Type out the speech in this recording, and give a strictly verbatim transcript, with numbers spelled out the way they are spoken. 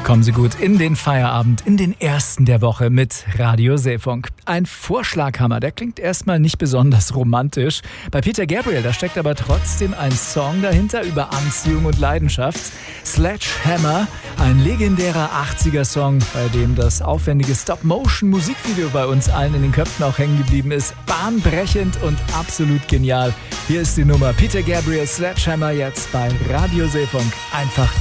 Kommen Sie gut in den Feierabend, in den ersten der Woche mit Radio Seefunk. Ein Vorschlaghammer, der klingt erstmal nicht besonders romantisch. Bei Peter Gabriel, da steckt aber trotzdem ein Song dahinter über Anziehung und Leidenschaft. Sledgehammer, ein legendärer achtziger-Song, bei dem das aufwendige Stop-Motion-Musikvideo bei uns allen in den Köpfen auch hängen geblieben ist. Bahnbrechend und absolut genial. Hier ist die Nummer Peter Gabriel, Sledgehammer, jetzt bei Radio Seefunk. Einfach